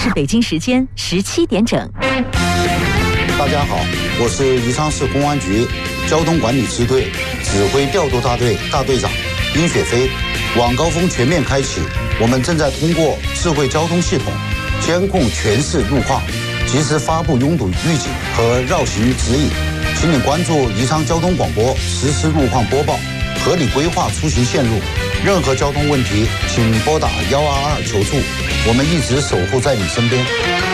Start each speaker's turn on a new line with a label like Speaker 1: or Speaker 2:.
Speaker 1: 是北京时间17点整。
Speaker 2: 大家好，我是宜昌市公安局交通管理支队指挥调度大队大队长殷雪飞。晚高峰全面开启，我们正在通过智慧交通系统监控全市路况，及时发布拥堵预警和绕行指引。请你关注宜昌交通广播实时路况播报，合理规划出行线路。任何交通问题，请拨打122求助，我们一直守护在你身边。